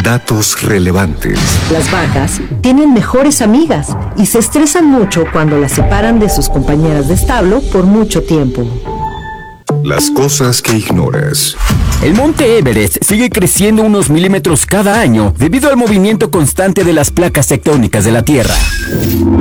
Datos relevantes. Las vacas tienen mejores amigas y se estresan mucho cuando las separan de sus compañeras de establo por mucho tiempo. Las cosas que ignoras. El monte Everest sigue creciendo unos milímetros cada año debido al movimiento constante de las placas tectónicas de la Tierra.